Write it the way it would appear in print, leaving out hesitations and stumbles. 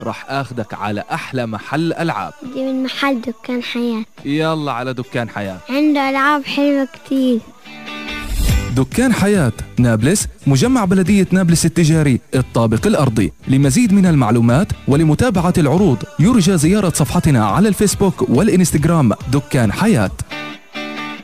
راح آخدك على أحلى محل ألعاب. دي من محل دكان حياة. يلا على دكان حياة، عنده ألعاب حلوة كتير. دكان حياة نابلس، مجمع بلدية نابلس التجاري الطابق الأرضي. لمزيد من المعلومات ولمتابعة العروض يرجى زيارة صفحتنا على الفيسبوك والإنستغرام دكان حياة.